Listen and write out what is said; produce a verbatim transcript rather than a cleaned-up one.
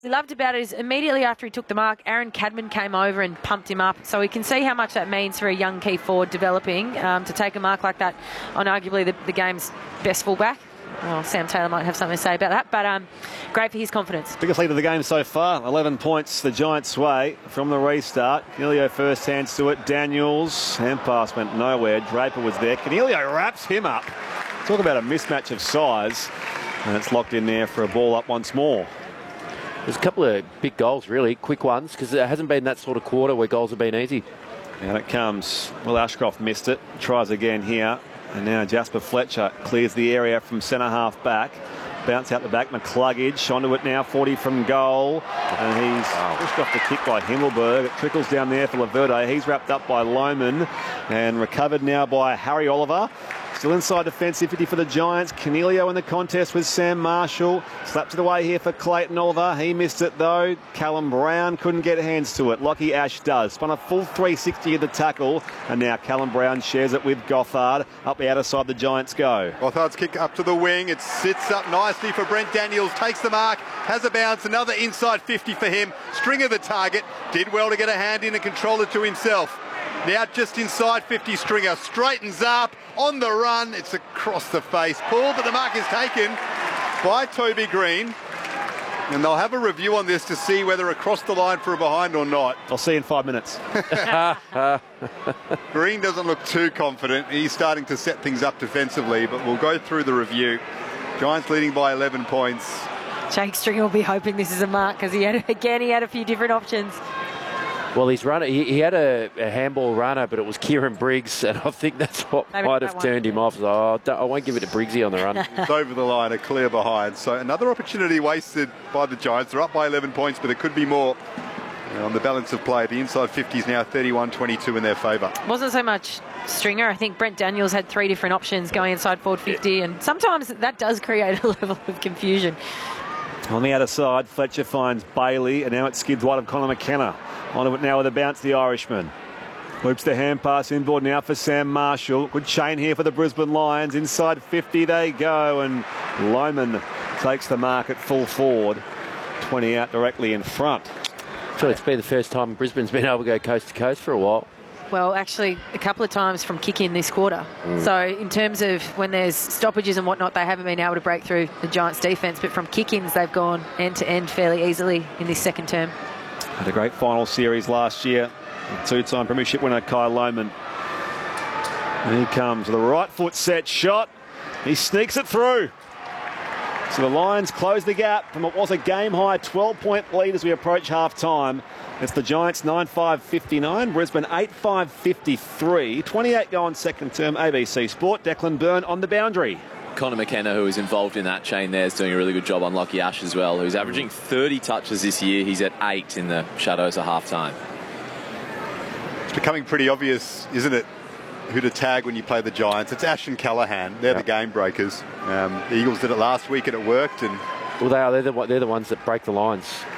we loved about it is immediately after he took the mark, Aaron Cadman came over and pumped him up. So we can see how much that means for a young key forward developing um, to take a mark like that on arguably the, the game's best fullback. Well, Sam Taylor might have something to say about that, but um, great for his confidence. Biggest lead of the game so far, eleven points the Giants' way from the restart. Canelio first hands to it. Daniels, hand pass went nowhere. Draper was there. Canelio wraps him up. Talk about a mismatch of size. And it's locked in there for a ball up once more. There's a couple of big goals, really, quick ones, because it hasn't been that sort of quarter where goals have been easy. And it comes. Well, Ashcroft missed it. Tries again here. And now Jasper Fletcher clears the area from centre half back. Bounce out the back. McCluggage onto it now. forty from goal. And he's wow. pushed off the kick by Himmelberg. It trickles down there for Laverde. He's wrapped up by Lohman. And recovered now by Harry Oliver. Still inside defence, fifty for the Giants. Canelio in the contest with Sam Marshall. Slaps it away here for Clayton Oliver. He missed it though. Callum Brown couldn't get hands to it. Lockie Ash does. Spun a full three sixty of the tackle. And now Callum Brown shares it with Gothard. Up the outer side the Giants go. Gothard's kick up to the wing. It sits up nicely for Brent Daniels. Takes the mark. Has a bounce. Another inside fifty for him. Stringer the target. Did well to get a hand in and control it to himself. Now just inside fifty, Stringer straightens up, on the run, it's across the face, pull, but the mark is taken by Toby Green. And they'll have a review on this to see whether across the line for a behind or not. I'll see you in five minutes. Green doesn't look too confident. He's starting to set things up defensively, but we'll go through the review. Giants leading by eleven points. Jake Stringer will be hoping this is a mark because he had, again, he had a few different options. Well, his runner, he, he had a, a handball runner, but it was Kieran Briggs, and I think that's what Maybe might have turned him off. So, oh, I won't give it to Briggsy on the run. It's over the line, a clear behind. So another opportunity wasted by the Giants. They're up by eleven points, but there could be more. And on the balance of play, the inside fifty is now thirty-one twenty-two in their favour. Wasn't so much Stringer. I think Brent Daniels had three different options going inside forward fifty, yeah. And sometimes that does create a level of confusion. On the outer side, Fletcher finds Bailey, and now it skids wide of Conor McKenna. Onto it now with a bounce, the Irishman. Loops the hand pass inboard now for Sam Marshall. Good chain here for the Brisbane Lions. Inside fifty they go, and Lohman takes the mark at full forward. twenty out directly in front. So it's been the first time Brisbane's been able to go coast to coast for a while. Well, actually, a couple of times from kick-in this quarter. Mm. So in terms of when there's stoppages and whatnot, they haven't been able to break through the Giants' defence. But from kick-ins, they've gone end-to-end fairly easily in this second term. Had a great final series last year. Two-time premiership winner, Kai Lohman. And he comes with a right foot set shot. He sneaks it through. So the Lions close the gap from what was a game-high twelve-point lead as we approach half-time. It's the Giants nine five fifty-nine, Brisbane eight five fifty-three. twenty-eight go on second term, A B C Sport. Declan Byrne on the boundary. Conor McKenna, who is involved in that chain there, is doing a really good job on Lockie Ash as well, who's averaging thirty touches this year. He's at eight in the shadows of half-time. It's becoming pretty obvious, isn't it, who to tag when you play the Giants. It's Ash and Callaghan. They're yep. the game breakers. Um, the Eagles did it last week and it worked. And well, they are. They're the, they're the ones that break the lines.